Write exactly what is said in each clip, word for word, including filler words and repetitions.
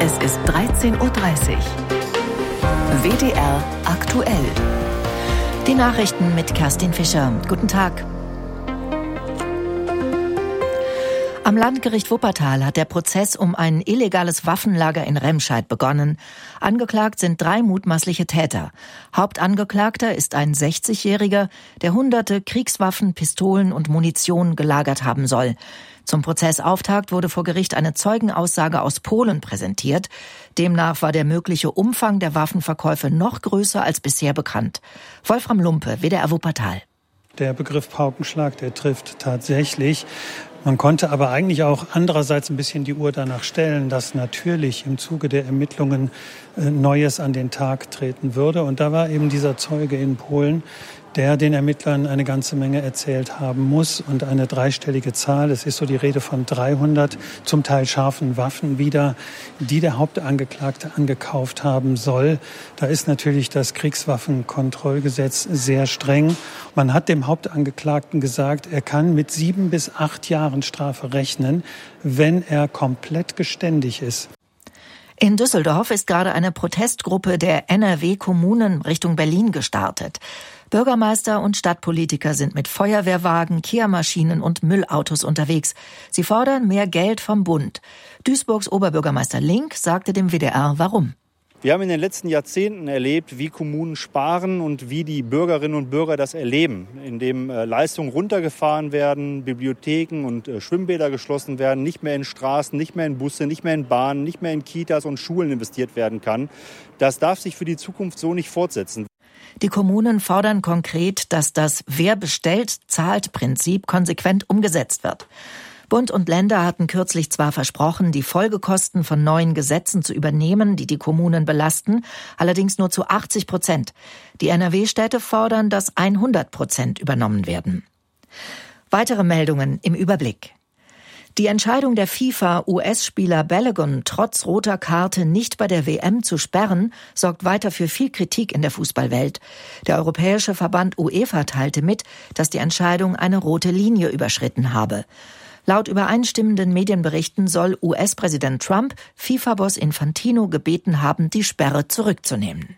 Es ist dreizehn Uhr dreißig. W D R aktuell. Die Nachrichten mit Kerstin Fischer. Guten Tag. Am Landgericht Wuppertal hat der Prozess um ein illegales Waffenlager in Remscheid begonnen. Angeklagt sind drei mutmaßliche Täter. Hauptangeklagter ist ein sechzigjähriger, der hunderte Kriegswaffen, Pistolen und Munition gelagert haben soll. Zum Prozessauftakt wurde vor Gericht eine Zeugenaussage aus Polen präsentiert. Demnach war der mögliche Umfang der Waffenverkäufe noch größer als bisher bekannt. Wolfram Lumpe, W D R Wuppertal. Der Begriff Paukenschlag, der trifft tatsächlich. Man konnte aber eigentlich auch andererseits ein bisschen die Uhr danach stellen, dass natürlich im Zuge der Ermittlungen Neues an den Tag treten würde. Und da war eben dieser Zeuge in Polen, der den Ermittlern eine ganze Menge erzählt haben muss und eine dreistellige Zahl. Es ist so die Rede von dreihundert zum Teil scharfen Waffen wieder, die der Hauptangeklagte angekauft haben soll. Da ist natürlich das Kriegswaffenkontrollgesetz sehr streng. Man hat dem Hauptangeklagten gesagt, er kann mit sieben bis acht Jahren Strafe rechnen, wenn er komplett geständig ist. In Düsseldorf ist gerade eine Protestgruppe der N R W-Kommunen Richtung Berlin gestartet. Bürgermeister und Stadtpolitiker sind mit Feuerwehrwagen, Kehrmaschinen und Müllautos unterwegs. Sie fordern mehr Geld vom Bund. Duisburgs Oberbürgermeister Link sagte dem W D R, warum. Wir haben in den letzten Jahrzehnten erlebt, wie Kommunen sparen und wie die Bürgerinnen und Bürger das erleben, indem äh, Leistungen runtergefahren werden, Bibliotheken und äh, Schwimmbäder geschlossen werden, nicht mehr in Straßen, nicht mehr in Busse, nicht mehr in Bahnen, nicht mehr in Kitas und Schulen investiert werden kann. Das darf sich für die Zukunft so nicht fortsetzen. Die Kommunen fordern konkret, dass das Wer bestellt, zahlt Prinzip konsequent umgesetzt wird. Bund und Länder hatten kürzlich zwar versprochen, die Folgekosten von neuen Gesetzen zu übernehmen, die die Kommunen belasten, allerdings nur zu achtzig Prozent. Die N R W-Städte fordern, dass hundert Prozent übernommen werden. Weitere Meldungen im Überblick. Die Entscheidung der FIFA, U S-Spieler Balogun trotz roter Karte nicht bei der W M zu sperren, sorgt weiter für viel Kritik in der Fußballwelt. Der europäische Verband UEFA teilte mit, dass die Entscheidung eine rote Linie überschritten habe. Laut übereinstimmenden Medienberichten soll U S-Präsident Trump FIFA-Boss Infantino gebeten haben, die Sperre zurückzunehmen.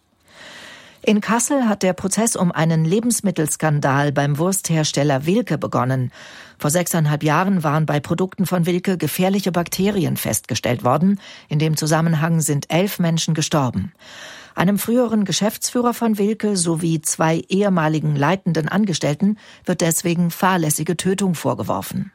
In Kassel hat der Prozess um einen Lebensmittelskandal beim Wursthersteller Wilke begonnen. Vor sechseinhalb Jahren waren bei Produkten von Wilke gefährliche Bakterien festgestellt worden. In dem Zusammenhang sind elf Menschen gestorben. Einem früheren Geschäftsführer von Wilke sowie zwei ehemaligen leitenden Angestellten wird deswegen fahrlässige Tötung vorgeworfen.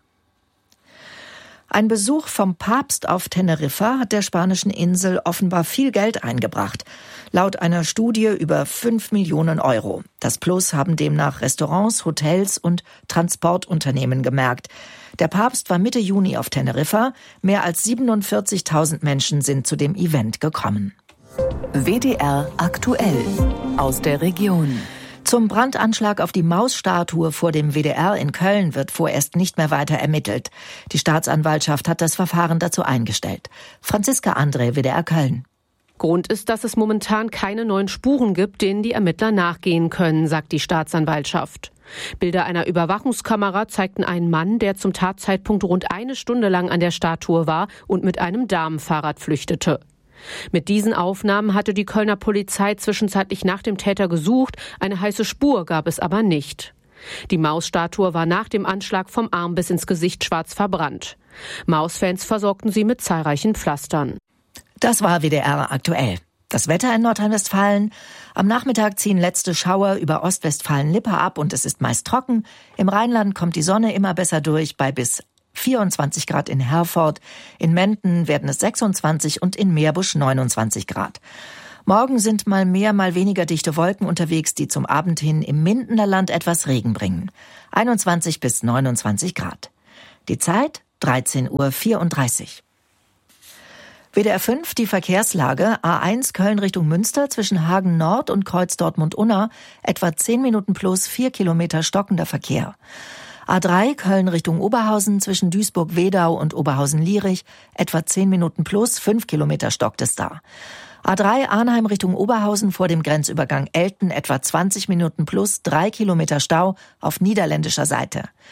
Ein Besuch vom Papst auf Teneriffa hat der spanischen Insel offenbar viel Geld eingebracht. Laut einer Studie über fünf Millionen Euro. Das Plus haben demnach Restaurants, Hotels und Transportunternehmen gemerkt. Der Papst war Mitte Juni auf Teneriffa. Mehr als siebenundvierzigtausend Menschen sind zu dem Event gekommen. W D R aktuell aus der Region. Zum Brandanschlag auf die Mausstatue vor dem W D R in Köln wird vorerst nicht mehr weiter ermittelt. Die Staatsanwaltschaft hat das Verfahren dazu eingestellt. Franziska André, W D R Köln. Grund ist, dass es momentan keine neuen Spuren gibt, denen die Ermittler nachgehen können, sagt die Staatsanwaltschaft. Bilder einer Überwachungskamera zeigten einen Mann, der zum Tatzeitpunkt rund eine Stunde lang an der Statue war und mit einem Damenfahrrad flüchtete. Mit diesen Aufnahmen hatte die Kölner Polizei zwischenzeitlich nach dem Täter gesucht, eine heiße Spur gab es aber nicht. Die Mausstatue war nach dem Anschlag vom Arm bis ins Gesicht schwarz verbrannt. Mausfans versorgten sie mit zahlreichen Pflastern. Das war W D R aktuell. Das Wetter in Nordrhein-Westfalen. Am Nachmittag ziehen letzte Schauer über Ostwestfalen-Lippe ab und es ist meist trocken. Im Rheinland kommt die Sonne immer besser durch bei bis vierundzwanzig Grad in Herford, in Menden werden es sechsundzwanzig und in Meerbusch neunundzwanzig Grad. Morgen sind mal mehr, mal weniger dichte Wolken unterwegs, die zum Abend hin im Mindener Land etwas Regen bringen. einundzwanzig bis neunundzwanzig Grad. Die Zeit dreizehn Uhr vierunddreißig. W D R fünf, die Verkehrslage. A eins Köln Richtung Münster zwischen Hagen Nord und Kreuz Dortmund-Unna. Etwa zehn Minuten plus, vier Kilometer stockender Verkehr. A drei Köln Richtung Oberhausen zwischen Duisburg-Wedau und Oberhausen-Lierich. Etwa zehn Minuten plus, fünf Kilometer stockt es da. A drei Arnheim Richtung Oberhausen vor dem Grenzübergang Elten. Etwa zwanzig Minuten plus, drei Kilometer Stau auf niederländischer Seite.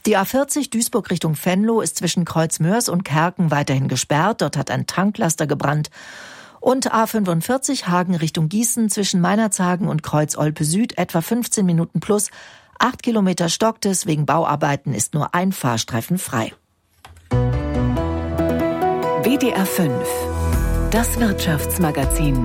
Die A vierzig Duisburg Richtung Venlo ist zwischen Kreuzmörs und Kerken weiterhin gesperrt. Dort hat ein Tanklaster gebrannt. Und A fünfundvierzig Hagen Richtung Gießen zwischen Meinerzhagen und Kreuz-Olpe Süd etwa fünfzehn Minuten plus. Acht Kilometer stockt es. Wegen Bauarbeiten ist nur ein Fahrstreifen frei. W D R fünf. Das Wirtschaftsmagazin.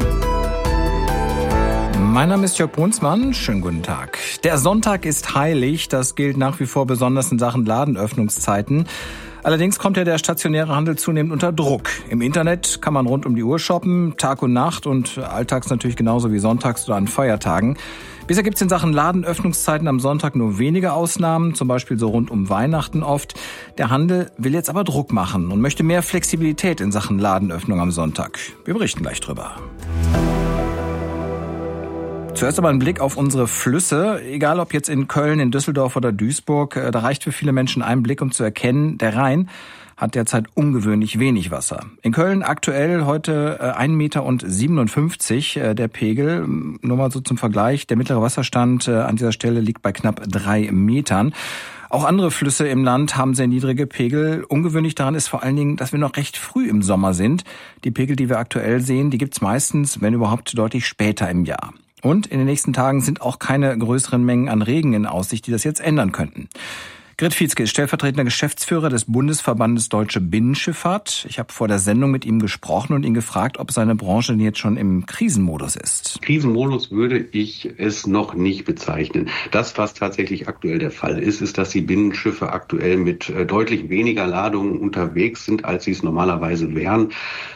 Mein Name ist Jörg Brunsmann. Schönen guten Tag. Der Sonntag ist heilig. Das gilt nach wie vor besonders in Sachen Ladenöffnungszeiten. Allerdings kommt ja der stationäre Handel zunehmend unter Druck. Im Internet kann man rund um die Uhr shoppen, Tag und Nacht und alltags natürlich genauso wie sonntags oder an Feiertagen. Bisher gibt es in Sachen Ladenöffnungszeiten am Sonntag nur wenige Ausnahmen, zum Beispiel so rund um Weihnachten oft. Der Handel will jetzt aber Druck machen und möchte mehr Flexibilität in Sachen Ladenöffnung am Sonntag. Wir berichten gleich drüber. Zuerst aber ein Blick auf unsere Flüsse. Egal ob jetzt in Köln, in Düsseldorf oder Duisburg, da reicht für viele Menschen ein Blick, um zu erkennen, der Rhein hat derzeit ungewöhnlich wenig Wasser. In Köln aktuell heute ein Meter siebenundfünfzig der Pegel. Nur mal so zum Vergleich, der mittlere Wasserstand an dieser Stelle liegt bei knapp drei Metern. Auch andere Flüsse im Land haben sehr niedrige Pegel. Ungewöhnlich daran ist vor allen Dingen, dass wir noch recht früh im Sommer sind. Die Pegel, die wir aktuell sehen, die gibt's meistens, wenn überhaupt, deutlich später im Jahr. Und in den nächsten Tagen sind auch keine größeren Mengen an Regen in Aussicht, die das jetzt ändern könnten. Grit Vietzke ist stellvertretender Geschäftsführer des Bundesverbandes Deutsche Binnenschifffahrt. Ich habe vor der Sendung mit ihm gesprochen und ihn gefragt, ob seine Branche denn jetzt schon im Krisenmodus ist. Krisenmodus würde ich es noch nicht bezeichnen. Das, was tatsächlich aktuell der Fall ist, ist, dass die Binnenschiffe aktuell mit deutlich weniger Ladungen unterwegs sind, als sie es normalerweise wären.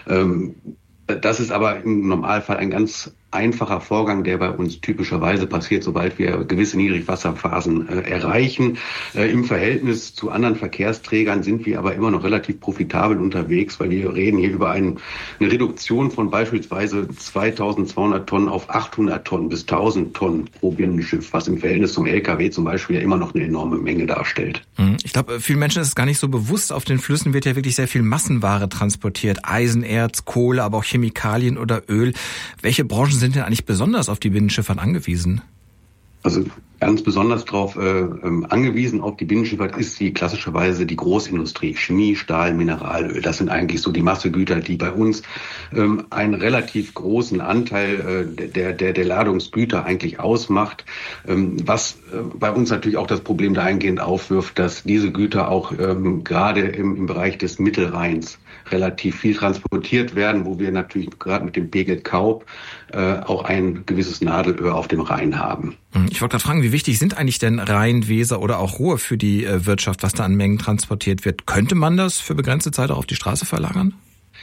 Das ist aber im Normalfall ein ganz einfacher Vorgang, der bei uns typischerweise passiert, sobald wir gewisse Niedrigwasserphasen äh, erreichen. Äh, Im Verhältnis zu anderen Verkehrsträgern sind wir aber immer noch relativ profitabel unterwegs, weil wir reden hier über ein, eine Reduktion von beispielsweise zweitausendzweihundert Tonnen auf achthundert Tonnen bis tausend Tonnen pro Binnenschiff, was im Verhältnis zum L K W zum Beispiel ja immer noch eine enorme Menge darstellt. Ich glaube, vielen Menschen ist es gar nicht so bewusst. Auf den Flüssen wird ja wirklich sehr viel Massenware transportiert. Eisenerz, Kohle, aber auch Chemikalien oder Öl. Welche Branchen sind denn eigentlich besonders auf die Binnenschifffahrt angewiesen? Also ganz besonders darauf äh, angewiesen auf die Binnenschifffahrt ist die klassischerweise die Großindustrie, Chemie, Stahl, Mineralöl. Das sind eigentlich so die Massegüter, die bei uns ähm, einen relativ großen Anteil äh, der, der, der Ladungsgüter eigentlich ausmacht. Ähm, was äh, bei uns natürlich auch das Problem dahingehend aufwirft, dass diese Güter auch ähm, gerade im, im Bereich des Mittelrheins relativ viel transportiert werden, wo wir natürlich gerade mit dem Pegel Kaub äh, auch ein gewisses Nadelöhr auf dem Rhein haben. Ich wollte gerade fragen, wie wichtig sind eigentlich denn Rhein, Weser oder auch Ruhr für die äh, Wirtschaft, was da an Mengen transportiert wird? Könnte man das für begrenzte Zeit auch auf die Straße verlagern?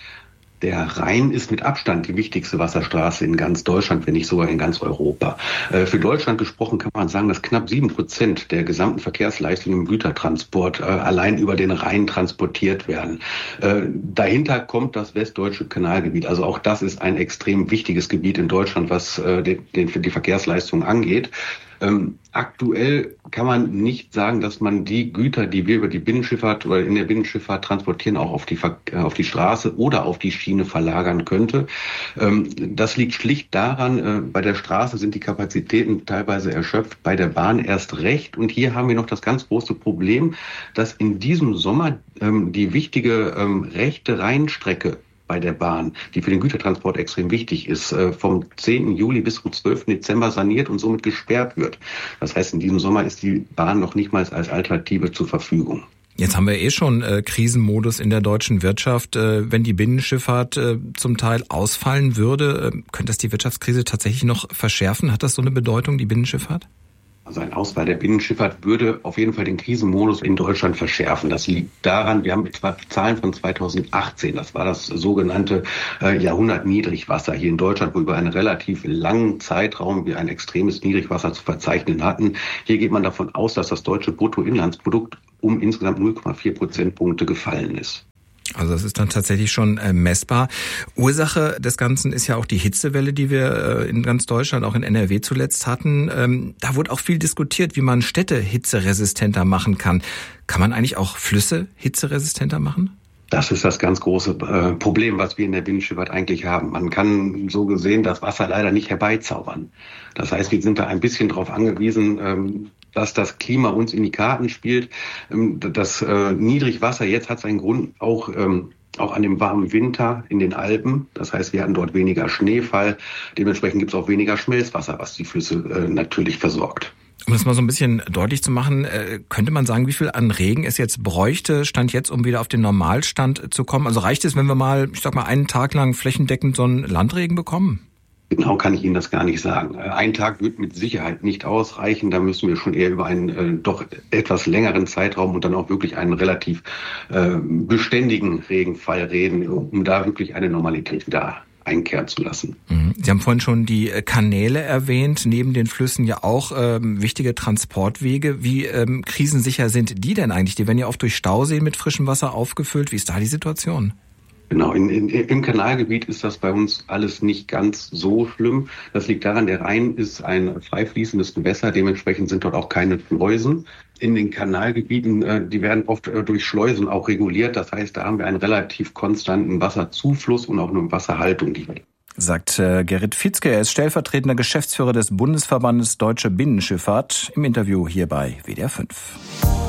Der Rhein ist mit Abstand die wichtigste Wasserstraße in ganz Deutschland, wenn nicht sogar in ganz Europa. Für Deutschland gesprochen kann man sagen, dass knapp sieben Prozent der gesamten Verkehrsleistung im Gütertransport allein über den Rhein transportiert werden. Dahinter kommt das westdeutsche Kanalgebiet. Also auch das ist ein extrem wichtiges Gebiet in Deutschland, was die Verkehrsleistung angeht. Ähm, aktuell kann man nicht sagen, dass man die Güter, die wir über die Binnenschifffahrt oder in der Binnenschifffahrt transportieren, auch auf die, auf die Straße oder auf die Schiene verlagern könnte. Ähm, das liegt schlicht daran, äh, bei der Straße sind die Kapazitäten teilweise erschöpft, bei der Bahn erst recht. Und hier haben wir noch das ganz große Problem, dass in diesem Sommer ähm, die wichtige ähm, rechte Rheinstrecke bei der Bahn, die für den Gütertransport extrem wichtig ist, vom zehnten Juli bis zum zwölften Dezember saniert und somit gesperrt wird. Das heißt, in diesem Sommer ist die Bahn noch nicht mal als Alternative zur Verfügung. Jetzt haben wir eh schon äh, Krisenmodus in der deutschen Wirtschaft. Äh, wenn die Binnenschifffahrt äh, zum Teil ausfallen würde, äh, könnte das die Wirtschaftskrise tatsächlich noch verschärfen? Hat das so eine Bedeutung, die Binnenschifffahrt? Also ein Ausfall der Binnenschifffahrt würde auf jeden Fall den Krisenmodus in Deutschland verschärfen. Das liegt daran, wir haben etwa Zahlen von zweitausendachtzehn. Das war das sogenannte äh, Jahrhundert-Niedrigwasser hier in Deutschland, wo über einen relativ langen Zeitraum wir ein extremes Niedrigwasser zu verzeichnen hatten. Hier geht man davon aus, dass das deutsche Bruttoinlandsprodukt um insgesamt null Komma vier Prozentpunkte gefallen ist. Also das ist dann tatsächlich schon äh, messbar. Ursache des Ganzen ist ja auch die Hitzewelle, die wir äh, in ganz Deutschland, auch in N R W zuletzt hatten. Ähm, da wurde auch viel diskutiert, wie man Städte hitzeresistenter machen kann. Kann man eigentlich auch Flüsse hitzeresistenter machen? Das ist das ganz große äh, Problem, was wir in der Binnenschifffahrt eigentlich haben. Man kann so gesehen das Wasser leider nicht herbeizaubern. Das heißt, wir sind da ein bisschen darauf angewiesen, ähm, dass das Klima uns in die Karten spielt. Ähm, das äh, Niedrigwasser jetzt hat seinen Grund auch ähm, auch an dem warmen Winter in den Alpen. Das heißt, wir hatten dort weniger Schneefall. Dementsprechend gibt es auch weniger Schmelzwasser, was die Flüsse äh, natürlich versorgt. Um das mal so ein bisschen deutlich zu machen, äh, könnte man sagen, wie viel an Regen es jetzt bräuchte, Stand jetzt, um wieder auf den Normalstand zu kommen? Also reicht es, wenn wir mal, ich sag mal, einen Tag lang flächendeckend so einen Landregen bekommen? Genau kann ich Ihnen das gar nicht sagen. Ein Tag wird mit Sicherheit nicht ausreichen. Da müssen wir schon eher über einen äh, doch etwas längeren Zeitraum und dann auch wirklich einen relativ äh, beständigen Regenfall reden, um da wirklich eine Normalität wieder einkehren zu lassen. Sie haben vorhin schon die Kanäle erwähnt, neben den Flüssen ja auch ähm, wichtige Transportwege. Wie ähm, krisensicher sind die denn eigentlich? Die werden ja oft durch Stauseen mit frischem Wasser aufgefüllt. Wie ist da die Situation? Genau, in, in, im Kanalgebiet ist das bei uns alles nicht ganz so schlimm. Das liegt daran, der Rhein ist ein frei fließendes Gewässer, dementsprechend sind dort auch keine Schleusen. In den Kanalgebieten, äh, die werden oft äh, durch Schleusen auch reguliert. Das heißt, da haben wir einen relativ konstanten Wasserzufluss und auch eine Wasserhaltung. Die Sagt äh, Gerrit Fitzke, er ist stellvertretender Geschäftsführer des Bundesverbandes Deutsche Binnenschifffahrt, im Interview hier bei W D R fünf.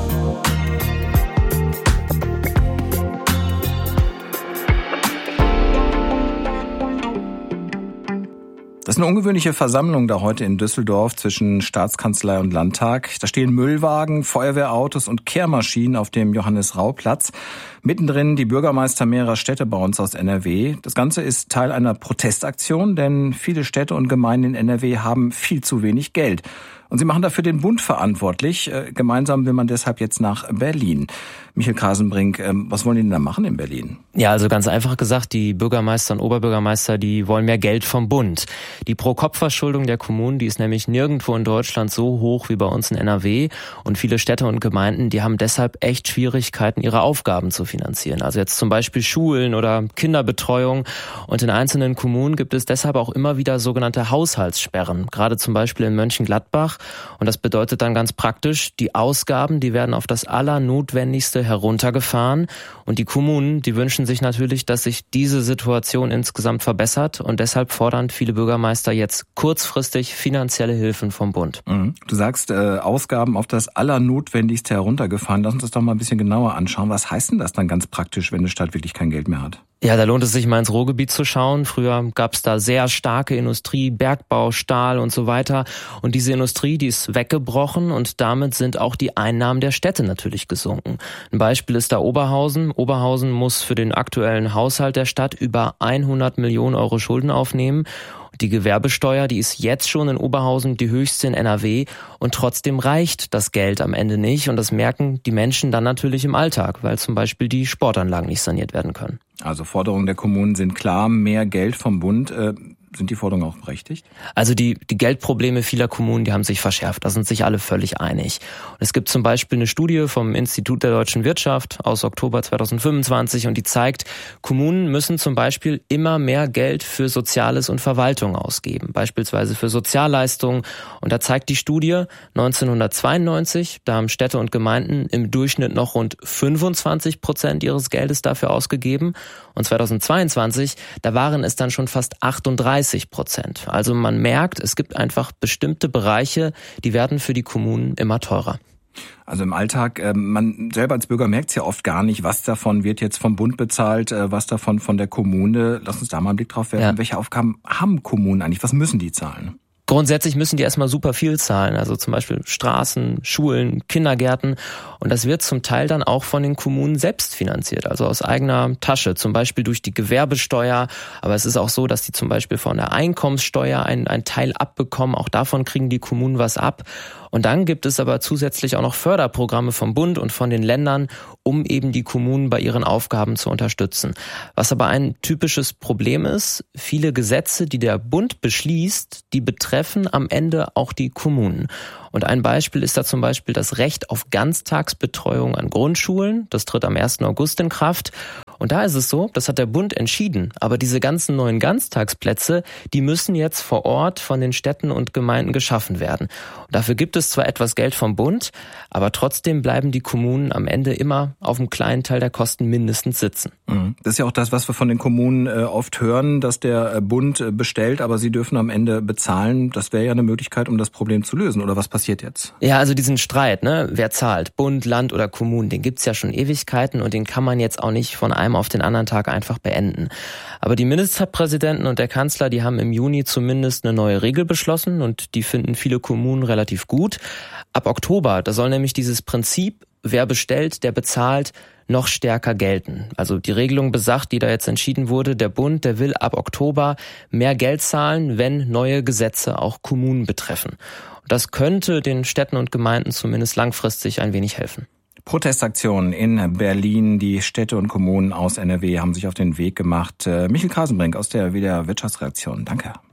Das ist eine ungewöhnliche Versammlung da heute in Düsseldorf zwischen Staatskanzlei und Landtag. Da stehen Müllwagen, Feuerwehrautos und Kehrmaschinen auf dem Johannes-Rau-Platz. Mittendrin die Bürgermeister mehrerer Städte bei uns aus N R W. Das Ganze ist Teil einer Protestaktion, denn viele Städte und Gemeinden in N R W haben viel zu wenig Geld. Und sie machen dafür den Bund verantwortlich. Gemeinsam will man deshalb jetzt nach Berlin. Michael Krasenbrink, was wollen die denn da machen in Berlin? Ja, also ganz einfach gesagt, die Bürgermeister und Oberbürgermeister, die wollen mehr Geld vom Bund. Die Pro-Kopf-Verschuldung der Kommunen, die ist nämlich nirgendwo in Deutschland so hoch wie bei uns in N R W. Und viele Städte und Gemeinden, die haben deshalb echt Schwierigkeiten, ihre Aufgaben zu finanzieren. Also jetzt zum Beispiel Schulen oder Kinderbetreuung. Und in einzelnen Kommunen gibt es deshalb auch immer wieder sogenannte Haushaltssperren. Gerade zum Beispiel in Mönchengladbach. Und das bedeutet dann ganz praktisch, die Ausgaben, die werden auf das Allernotwendigste heruntergefahren. Und die Kommunen, die wünschen sich natürlich, dass sich diese Situation insgesamt verbessert. Und deshalb fordern viele Bürgermeister jetzt kurzfristig finanzielle Hilfen vom Bund. Mhm. Du sagst, äh, Ausgaben auf das Allernotwendigste heruntergefahren. Lass uns das doch mal ein bisschen genauer anschauen. Was heißt denn das dann ganz praktisch, wenn eine Stadt wirklich kein Geld mehr hat? Ja, da lohnt es sich mal ins Ruhrgebiet zu schauen. Früher gab es da sehr starke Industrie, Bergbau, Stahl und so weiter. Und diese Industrie, die ist weggebrochen und damit sind auch die Einnahmen der Städte natürlich gesunken. Ein Beispiel ist da Oberhausen. Oberhausen muss für den aktuellen Haushalt der Stadt über hundert Millionen Euro Schulden aufnehmen. Die Gewerbesteuer, die ist jetzt schon in Oberhausen die höchste in N R W und trotzdem reicht das Geld am Ende nicht und das merken die Menschen dann natürlich im Alltag, weil zum Beispiel die Sportanlagen nicht saniert werden können. Also Forderungen der Kommunen sind klar, mehr Geld vom Bund. Äh Sind die Forderungen auch berechtigt? Also die, die Geldprobleme vieler Kommunen, die haben sich verschärft. Da sind sich alle völlig einig. Und es gibt zum Beispiel eine Studie vom Institut der deutschen Wirtschaft aus Oktober zweitausendfünfundzwanzig und die zeigt, Kommunen müssen zum Beispiel immer mehr Geld für Soziales und Verwaltung ausgeben. Beispielsweise für Sozialleistungen. Und da zeigt die Studie, neunzehnhundertzweiundneunzig, da haben Städte und Gemeinden im Durchschnitt noch rund fünfundzwanzig Prozent ihres Geldes dafür ausgegeben. Und zweitausendzweiundzwanzig, da waren es dann schon fast achtunddreißig Prozent. Also man merkt, es gibt einfach bestimmte Bereiche, die werden für die Kommunen immer teurer. Also im Alltag, man selber als Bürger merkt es ja oft gar nicht, was davon wird jetzt vom Bund bezahlt, was davon von der Kommune. Lass uns da mal einen Blick drauf werfen. Ja. Welche Aufgaben haben Kommunen eigentlich? Was müssen die zahlen? Grundsätzlich müssen die erstmal super viel zahlen, also zum Beispiel Straßen, Schulen, Kindergärten. Und das wird zum Teil dann auch von den Kommunen selbst finanziert, also aus eigener Tasche, zum Beispiel durch die Gewerbesteuer. Aber es ist auch so, dass die zum Beispiel von der Einkommenssteuer einen, einen Teil abbekommen. Auch davon kriegen die Kommunen was ab. Und dann gibt es aber zusätzlich auch noch Förderprogramme vom Bund und von den Ländern, um eben die Kommunen bei ihren Aufgaben zu unterstützen. Was aber ein typisches Problem ist, viele Gesetze, die der Bund beschließt, die betreffen am Ende auch die Kommunen. Und ein Beispiel ist da zum Beispiel das Recht auf Ganztagsbetreuung an Grundschulen. Das tritt am ersten August in Kraft. Und da ist es so, das hat der Bund entschieden, aber diese ganzen neuen Ganztagsplätze, die müssen jetzt vor Ort von den Städten und Gemeinden geschaffen werden. Und dafür gibt es zwar etwas Geld vom Bund, aber trotzdem bleiben die Kommunen am Ende immer auf einem kleinen Teil der Kosten mindestens sitzen. Das ist ja auch das, was wir von den Kommunen oft hören, dass der Bund bestellt, aber sie dürfen am Ende bezahlen. Das wäre ja eine Möglichkeit, um das Problem zu lösen. Oder was passiert jetzt? Ja, also diesen Streit, ne, wer zahlt, Bund, Land oder Kommunen, den gibt's ja schon Ewigkeiten und den kann man jetzt auch nicht von einem auf den anderen Tag einfach beenden. Aber die Ministerpräsidenten und der Kanzler, die haben im Juni zumindest eine neue Regel beschlossen und die finden viele Kommunen relativ gut. Ab Oktober, da soll nämlich dieses Prinzip, wer bestellt, der bezahlt, noch stärker gelten. Also die Regelung besagt, die da jetzt entschieden wurde, der Bund, der will ab Oktober mehr Geld zahlen, wenn neue Gesetze auch Kommunen betreffen. Und das könnte den Städten und Gemeinden zumindest langfristig ein wenig helfen. Protestaktionen in Berlin. Die Städte und Kommunen aus N R W haben sich auf den Weg gemacht. Michael Krasenbrink aus der W D R Wirtschaftsredaktion. Danke.